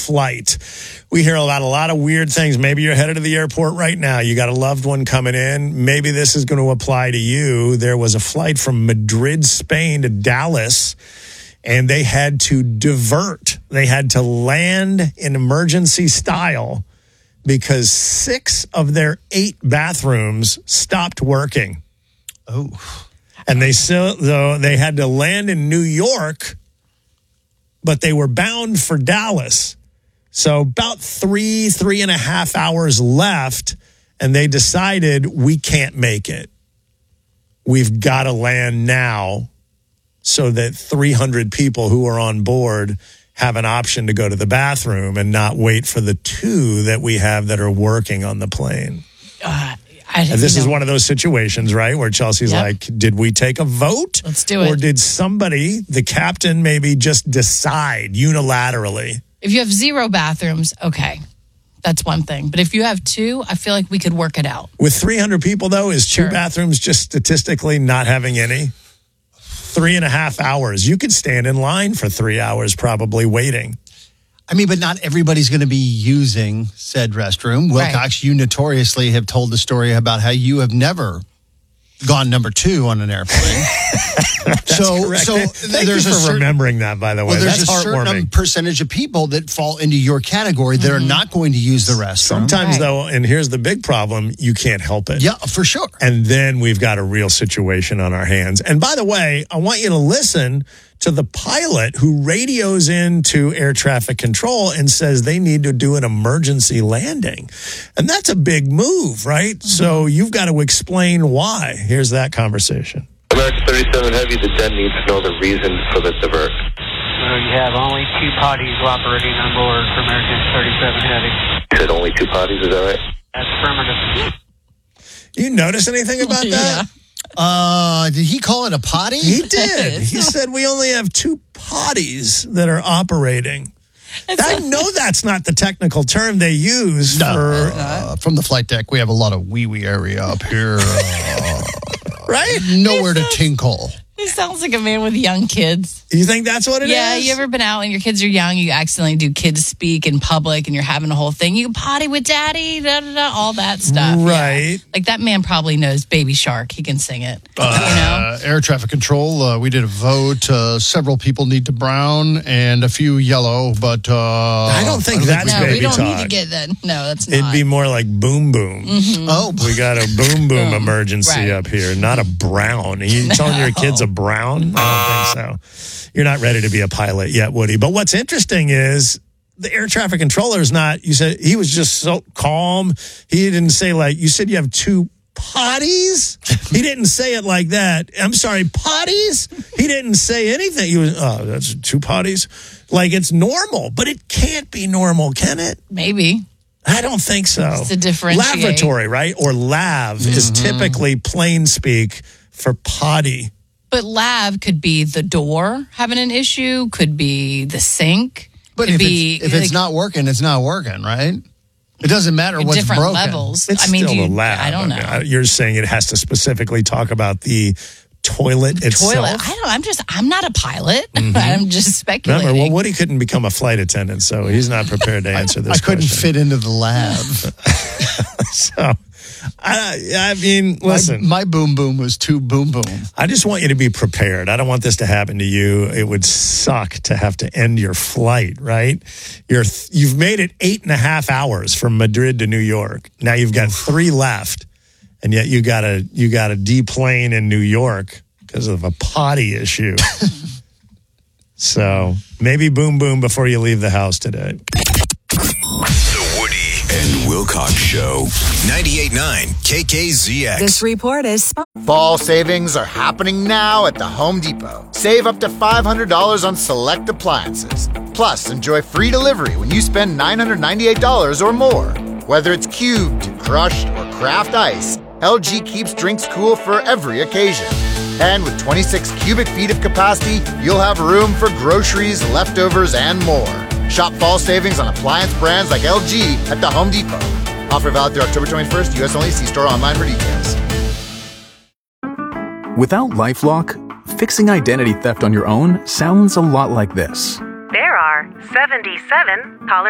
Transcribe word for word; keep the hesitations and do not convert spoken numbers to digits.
flight. We hear about a lot of weird things. Maybe you're headed to the airport right now. You got a loved one coming in. Maybe this is going to apply to you. There was a flight from Madrid, Spain to Dallas, and they had to divert. They had to land in emergency style because six of their eight bathrooms stopped working. Oh. And they still, though, they had to land in New York, but they were bound for Dallas. So about three, three and a half hours left, and they decided we can't make it. We've got to land now so that three hundred people who are on board have an option to go to the bathroom and not wait for the two that we have that are working on the plane. Uh, I, and this you know, is one of those situations, right, where Chelsea's yep. like, did we take a vote? Let's do it. Or did somebody, the captain, maybe just decide unilaterally? If you have zero bathrooms, okay, that's one thing. But if you have two, I feel like we could work it out. With three hundred people, though, is two Sure. bathrooms just statistically not having any? Three and a half hours. You could stand in line for three hours probably waiting. I mean, but not everybody's going to be using said restroom. Wilcox, Right. you notoriously have told the story about how you have never gone number two on an airplane. so, Correct. so Thank there's you a for certain, remembering that, by the way. well, there's That's a certain heartwarming. percentage of people that fall into your category that are not going to use the restroom. Sometimes, Right. though, and here's the big problem, you can't help it. Yeah, for sure. And then we've got a real situation on our hands. And by the way, I want you to listen to the pilot who radios into air traffic control and says they need to do an emergency landing. And that's a big move, right? Mm-hmm. So you've got to explain why. Here's that conversation. American thirty-seven Heavy, the den needs to know the reason for the divert. Uh, you have only two potties operating on board for American thirty-seven Heavy. You said only two potties, is that right? That's affirmative. You notice anything about that? Uh, did he call it a potty? He did. He said we only have two potties that are operating. I know that's not the technical term they use No, for, uh, from the flight deck, we have a lot of wee-wee area up here. Uh, right? nowhere to tinkle. He sounds like a man with young kids. You think that's what it yeah, is? you ever been out and your kids are young, you accidentally do kids speak in public and you're having a whole thing. You can potty with daddy, da, da, da, all that stuff. Right. Yeah. Like that man probably knows Baby Shark. He can sing it. Uh, air traffic control, uh, we did a vote. Uh, several people need to brown and a few yellow, but... Uh, I don't think I don't that's You know? No, baby we don't talk. need to get that. No, that's not. It'd be more like boom boom. Mm-hmm. Oh, We got a boom boom Boom. emergency Right. up here, not a brown. Are you telling your kids a brown? I don't think so. You're not ready to be a pilot yet, Woody. But what's interesting is the air traffic controller is not, you said he was just so calm. He didn't say like, you said you have two potties? He didn't say it like that. I'm sorry, potties? He didn't say anything. He was, oh, that's two potties? Like it's normal, but it can't be normal, can it? Maybe. I don't think so. Just to differentiate. Lavatory, right? Or lav Mm-hmm. is typically plain speak for potty. But lav could be the door having an issue, could be the sink. but could if, be, it's, if it's like, not working, it's not working, right? It doesn't matter what's different broken. levels. It's I mean, still do you, a lab. I don't know. mean, you're saying it has to specifically talk about the toilet itself. Toilet. I don't. I'm just. I'm not a pilot. I'm just speculating. Remember, well, Woody couldn't become a flight attendant, so he's not prepared to answer this I couldn't question. fit into the lab. So, I, I mean, listen. My, my boom boom was too boom boom. I just want you to be prepared. I don't want this to happen to you. It would suck to have to end your flight, right? You're you've made it eight and a half hours from Madrid to New York. Now you've got three left, and yet you got to you got to deplane in New York because of a potty issue. So maybe boom boom before you leave the house today. The Woody and Wilcox Show. ninety-eight point nine K K Z X. This report is sp- Fall savings are happening now at the Home Depot. Save up to five hundred dollars on select appliances. Plus, enjoy free delivery when you spend nine hundred ninety-eight dollars or more. Whether it's cubed, crushed, or craft ice, L G keeps drinks cool for every occasion. And with twenty-six cubic feet of capacity, you'll have room for groceries, leftovers, and more. Shop fall savings on appliance brands like L G at the Home Depot. Offer valid through October twenty-first, U S only. See store online for details. Without LifeLock, fixing identity theft on your own sounds a lot like this. There are seventy-seven caller